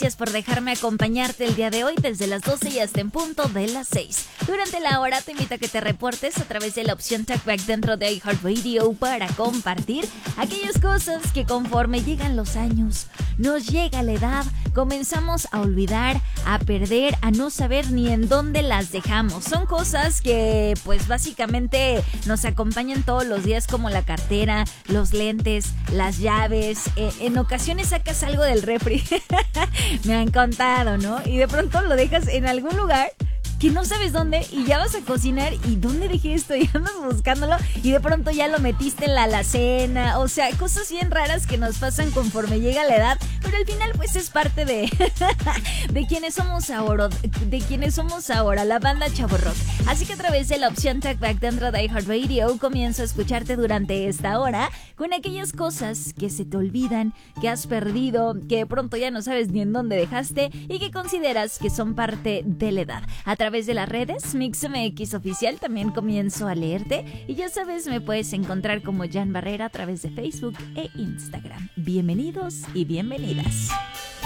Gracias por dejarme acompañarte el día de hoy desde las 12 y hasta en punto de las 6. Durante la hora te invito a que te reportes a través de la opción Talkback dentro de iHeartRadio para compartir aquellas cosas que conforme llegan los años, nos llega la edad, comenzamos a olvidar, a perder, a no saber ni en dónde las dejamos. Son cosas que pues básicamente nos acompañan todos los días, como la cartera, los lentes, las llaves. En ocasiones sacas algo del refri. Me han contado, ¿no? Y de pronto lo dejas en algún lugar que no sabes dónde y ya vas a cocinar y ¿dónde dejé esto? Y andas buscándolo y de pronto ya lo metiste en la alacena. O sea, cosas bien raras que nos pasan conforme llega la edad, pero al final pues es parte de de quienes somos ahora, la banda Chavo Rock. Así que a través de la opción Talkback dentro de iHeartRadio comienzo a escucharte durante esta hora con aquellas cosas que se te olvidan, que has perdido, que de pronto ya no sabes ni en dónde dejaste y que consideras que son parte de la edad. A través de las redes MixMX Oficial también comienzo a leerte y ya sabes, me puedes encontrar como Jan Barrera a través de Facebook e Instagram. Bienvenidos y bienvenidas.